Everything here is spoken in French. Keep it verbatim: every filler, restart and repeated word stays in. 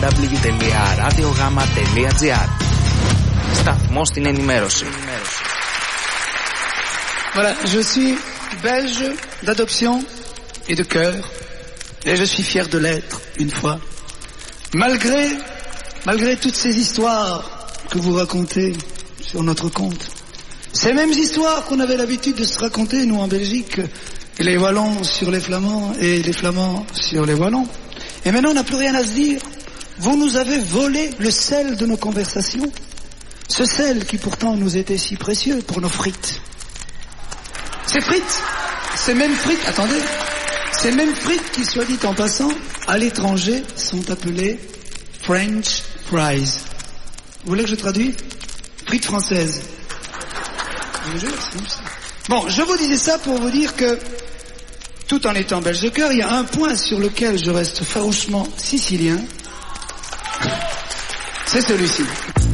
double-u τελεία radiogama τελεία gr. Σταθμός στην ενημέρωση. Voilà, je suis belge d'adoption et de cœur, et je suis fier de l'être une fois. Malgré, malgré toutes ces histoires que vous racontez sur notre compte, ces mêmes histoires qu'on avait l'habitude de se raconter, nous en Belgique, les Wallons sur les Flamands et les Flamands sur les Wallons. Et maintenant, on n'a plus rien à se dire. Vous nous avez volé le sel de nos conversations, ce sel qui pourtant nous était si précieux pour nos frites. Ces frites, ces mêmes frites, attendez, ces mêmes frites qui, soit dit en passant, à l'étranger, sont appelées French fries. Vous voulez que je traduise? Frites françaises. Je vous jure, c'est ça. Bon, je vous disais ça pour vous dire que, tout en étant belge de cœur, il y a un point sur lequel je reste farouchement sicilien. C'est celui-ci.